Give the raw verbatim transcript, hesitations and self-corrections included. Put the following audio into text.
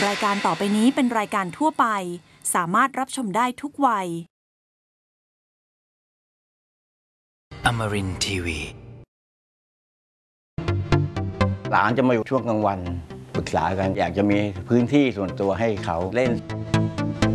รายการต่อไปนี้เป็นรายการทั่วไปสามารถรับชมได้ทุกวัย Amarin ที วีหลานจะมาอยู่ช่วงกลางวันปรึกษากันอยากจะมีพื้นที่ส่วนตัวให้เขาเล่น